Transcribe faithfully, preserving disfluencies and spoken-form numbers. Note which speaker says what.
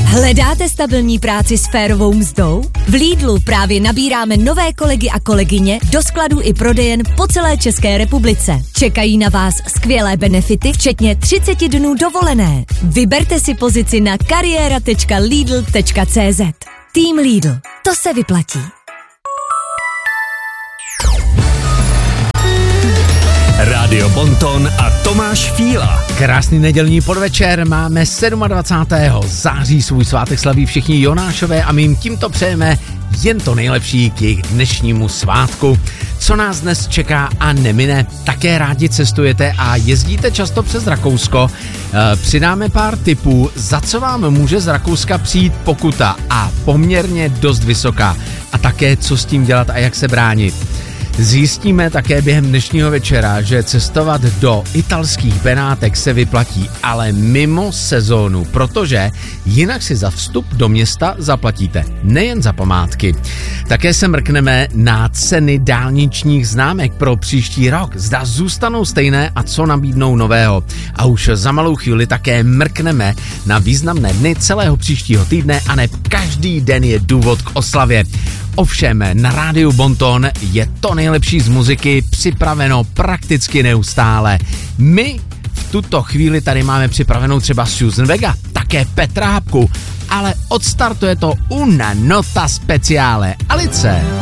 Speaker 1: Hledáte stabilní práci s férovou mzdou? V Lidlu právě nabíráme nové kolegy a kolegyně do skladů i prodejen po celé České republice. Čekají na vás skvělé benefity, včetně třicet dnů dovolené. Vyberte si pozici na kariéra tečka lidl tečka cé zet. Tým Lidl. To se vyplatí.
Speaker 2: Rádio Bonton a Tomáš Fíla.
Speaker 3: Krásný nedělní podvečer, máme dvacátého sedmého září, svůj svátek slaví všichni Jonášové a my jim tímto přejeme jen to nejlepší k jejich dnešnímu svátku. Co nás dnes čeká a nemine, také rádi cestujete a jezdíte často přes Rakousko. E, přidáme pár tipů, za co vám může z Rakouska přijít pokuta a poměrně dost vysoká. A také, co s tím dělat a jak se bránit. Zjistíme také během dnešního večera, že cestovat do italských Benátek se vyplatí, ale mimo sezónu, protože jinak si za vstup do města zaplatíte, nejen za památky. Také se mrkneme na ceny dálničních známek pro příští rok, zda zůstanou stejné a co nabídnou nového. A už za malou chvíli také mrkneme na významné dny celého příštího týdne a ne každý den je důvod k oslavě. Ovšem, na rádiu Bonton je to nejlepší z muziky připraveno prakticky neustále. My v tuto chvíli tady máme připravenou třeba Susan Vega, také Petra Habku, ale odstartuje to una nota speciale. Alice.